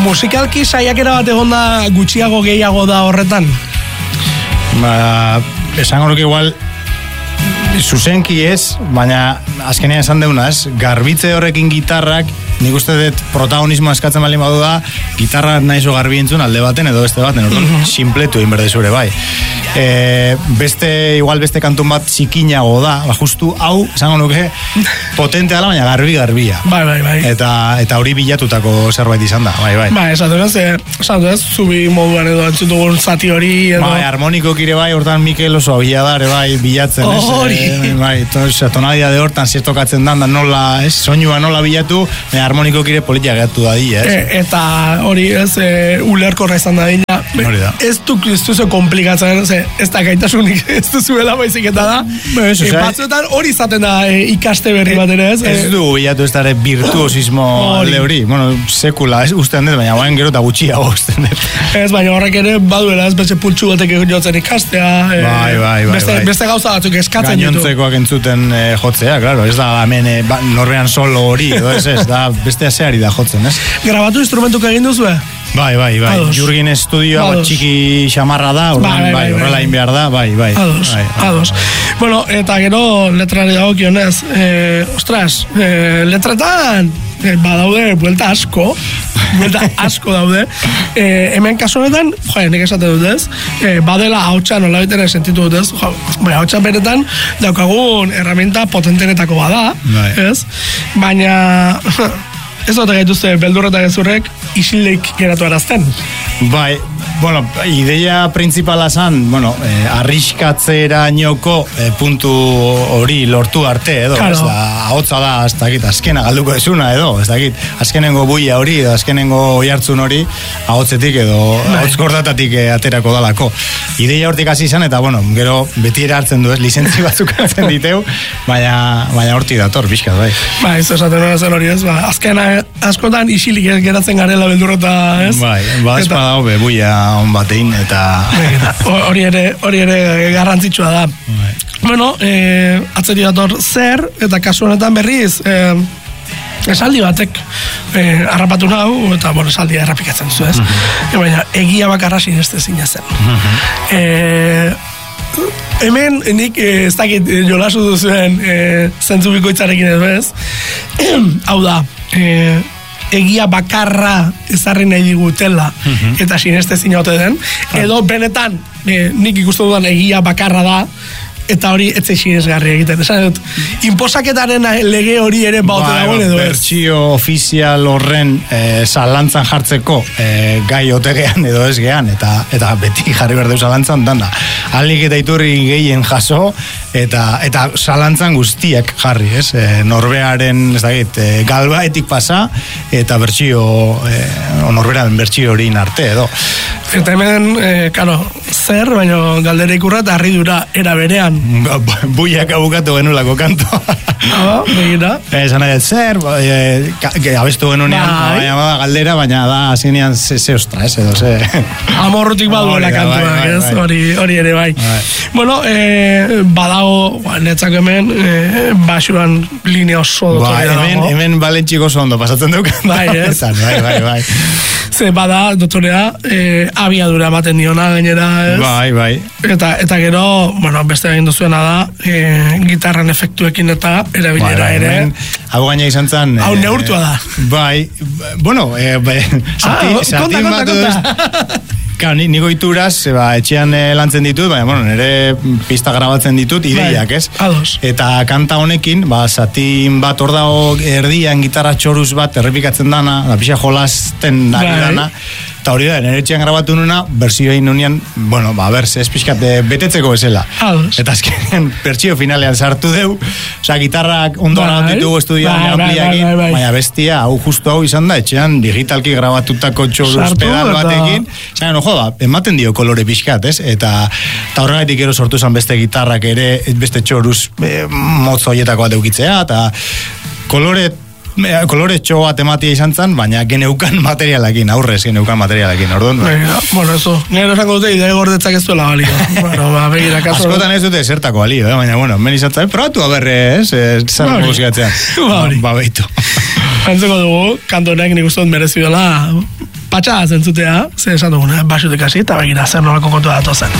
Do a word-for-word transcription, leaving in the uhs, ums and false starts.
musikalki saiakera bat egon da gutxiago gehiago da horretan? Ba, esango nuke igual zuzenki ez, baina azkenean esan deuna ez, garbitze horrekin gitarrak, nik uste dut protagonismo eskatzen bali badu da, gitarra nahizo garbi entzun alde baten edo beste baten, orduan mm-hmm. simpletu egin berde zure bai. E, beste, igual beste kantun bat zikinago da, ba, justu hau, esango nuke, potente dela, baina garbi garbia. Bai, bai, bai. Eta, eta hori bilatutako zerbait izan da, bai, bai. Bai, esatu ez, esatu ez, zubi moduan edo entzutugun zati hori edo... Bai, harmoniko kire bai, hortan Mikel oso abila da, bai, bilatzen, ez? Hori! E, bai, tonadia de hortan, si tokatzen dan, da nola, ez, soinua nola bilatu, baina harmoniko kire politia gehatu da dira, ez? E, eta hori, ez, e, ulerkorra izan da dira. Hori da. Ez du, ez du zo komplikatzen, ez, ez da gaitasunik ez duzuela baizik eta da. Bez, e, batzuetan hori izaten da e, ikaste berri bat ere, ez? Ez du bilatu ez dara virtuosismo alde hori. Bueno, sekula, ez usten dut, baina bain gero eta gutxiago usten dut. Ez, baina horrek ere baduela, ez beste pultsu batek jotzen ikastea. E, bai, bai, bai, beste, bai. Beste gauza batzuk eskatzen ditu. Gainontzekoak entzuten e, jotzea, claro, ez da hemen e, ba, norbean solo hori, edo ez ez, da beste aseari da jotzen, ez? Grabatu instrumentuk egin duzue? Bai, bai, bai. Ados. Jurgin estudioa bat txiki xamarra da, orduan, bai, horrela egin behar da, bai, bai. Ados, bai, bai. ados. Bueno, eta gero letrari dagokionez, eh, ostras, eh, letretan eh, badaude buelta asko, buelta asko daude. Eh, hemen kasu honetan, joa, nik esate dut ez, eh, badela hautsa nola bitene sentitu dut ez, joa, bai, hautsa beretan daukagun herramienta potentenetako bada, bai. Ez? Baina... Ez dut gaituzte beldurreta gezurrek isilik geratu arazten. Bai, bueno, ideia principala zan, bueno, eh, arriskatzerainoko eh, puntu hori lortu arte, edo, Claro. ez da, ahotsa da, ez dakit, azkena galduko ezuna, edo, ez dakit, azkenengo buia hori, edo azkenengo oihartzun hori, ahotzetik edo ahotz kordatatik eh, aterako dalako. Ideia hortik hasi izan, eta, bueno, gero beti ere hartzen du, ez, lizentzi batzuk hartzen diteu, baina, baina hortik dator, bizkat, bai. Ba, ez esaten hori zen hori ez, ba, azkena askotan isilik geratzen garela beldurreta, ez? Bai, ba, ez badago bebuia on batein, eta... Hori ere, hori ere garrantzitsua da. Bai. Bueno, eh, atzeri dator zer, eta kasu honetan berriz, eh, esaldi batek eh, harrapatu nahu, eta bueno, esaldi errapikatzen zu, ez? Uh-huh. E, baina, egia bakarra sineste zina zen. Uh-huh. eh, Hemen, nik eh, ez dakit eh, jolasu duzuen eh, zentzu bikoitzarekin edo ez. Hau da, eh, egia bakarra ezarri nahi digutela uh-huh. eta sineste zinote den. Edo benetan, eh, nik ikusten dudan egia bakarra da, eta hori etzei sinesgarri egiten. Esan dut, inposaketaren lege hori ere baute ba, dagoen edo ez. Bertsio ofizial horren eh, zalantzan jartzeko eh, gai otegean edo ez gean, eta, eta beti jarri berdeu zalantzan dana. Alik eta iturri gehien jaso, eta eta zalantzan guztiak jarri, ez? E, norbearen, ez dakit, e, galbaetik pasa, eta bertsio, e, norberaren bertsio hori arte, edo. Eta hemen, e, karo, zer, baina galdera ikurra eta harridura era berean. Buiak abukatu genulako kanto. Ah, begira. Esan nahi, zer, e, ka, ke, abestu genunean, bai. baina bada galdera, baina da, azkenean, ze, ze ostra, ez, edo, ze... Amorrutik baduela kantua, bai, bai, ez? bai. Hori, hori ere bai. Bai. Bueno, e, badago, ba, netzak hemen, e, basuan linea oso Ba, dotorea hemen, dago. hemen balentxiko oso ondo pasatzen duk. Bai, ez? Bai, bai, bai. Ze bada, dotorea, e, abiadura ematen diona gainera, ez? Bai, bai. Eta, eta gero, bueno, beste egin duzuena da, e, gitarran efektuekin eta erabilera Bai, ere. hemen, hau gaina izan zen... Hau eh, neurtua da. Bai, bueno, eh, bai, zati, Ah, zati konta, konta, konta. Claro, ni, nigo ituraz, ba, etxean eh, lantzen ditut, baina, bueno, nire pista grabatzen ditut, ideiak, ez? Ados. Eta kanta honekin, ba, zatin bat hor dago erdian gitarra txoruz bat errepikatzen dana, da pixa jolasten ari Bai. dana, eta hori da, nire etxean grabatu nuna, berzio egin nunean, bueno, ba, berz, ez pixkat eh, betetzeko bezala. Ados. Eta azkenean, bertsio finalean sartu deu, oza, gitarrak ondo Bai. grabatu ditugu estudioan, Bai, bai, ampliakin, bai, bai, bai. baina bestia, hau justu hau izan da, etxean digitalki grabatutako txoruz Sartu, pedal eta- batekin, zain, no, joda, ematen dio kolore pixkat, ez? Eta, eta horregatik gero sortu zen beste gitarrak ere, beste txoruz e, motz horietako bat eukitzea, eta kolore e, kolore txo bat ematia izan zen, baina geneukan materialakin, aurrez geneukan materialakin, orduan. Begira, bueno, eso, nire esango dute idea gordetzak ez duela balio. Bueno, ba, begira, kaso... Askotan ez dute zertako balio, eh? Baina, bueno, men izan zen, probatu aberre, ez? Zer Ba, hori. musikatzean. Ba, hori. Ba, beitu. Antzeko dugu, kantonek nik uste dut merezi dela patxada zentzutea, ze esan dugun, eh? Basutik hasi, eta begira, zer nolako kontua datozen.